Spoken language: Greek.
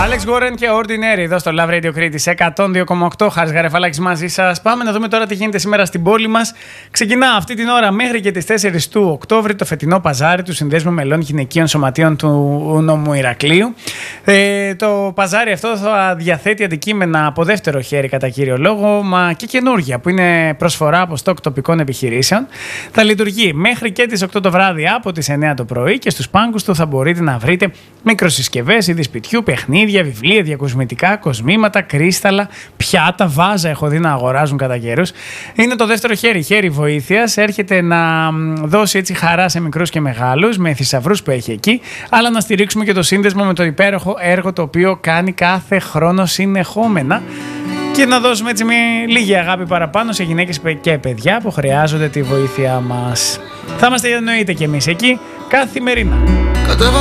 Alex Warren και Ordinary εδώ στο Love Radio Crete 102,8. Χάρης Γαρεφαλάκης μαζί σας. Πάμε να δούμε τώρα τι γίνεται σήμερα στην πόλη μας. Ξεκινά αυτή την ώρα μέχρι και τις 4 του Οκτώβρη το φετινό παζάρι του Συνδέσμου Μελών Γυναικείων Σωματείων του Νομού Ηρακλείου. Το παζάρι αυτό θα διαθέτει αντικείμενα από δεύτερο χέρι κατά κύριο λόγο, μα και καινούργια που είναι προσφορά από στόκ τοπικών επιχειρήσεων. Θα λειτουργεί μέχρι και τις 8 το βράδυ από τις 9 το πρωί και στους πάγκους του θα μπορείτε να βρείτε μικροσυσκευές, είδη σπιτιού, παιχνίδια, βιβλία, διακοσμητικά, κοσμήματα, κρίσταλα, πιάτα, βάζα. Έχω δει να αγοράζουν κατά καιρούς. Είναι το δεύτερο χέρι βοήθειας. Έρχεται να δώσει έτσι χαρά σε μικρούς και μεγάλους με θησαυρούς που έχει εκεί, αλλά να στηρίξουμε και το σύνδεσμο με το υπέροχο έργο το οποίο κάνει κάθε χρόνο συνεχόμενα. Και να δώσουμε έτσι με λίγη αγάπη παραπάνω σε γυναίκες και παιδιά που χρειάζονται τη βοήθεια μας. Θα είμαστε εννοείται και εμείς εκεί καθημερινά.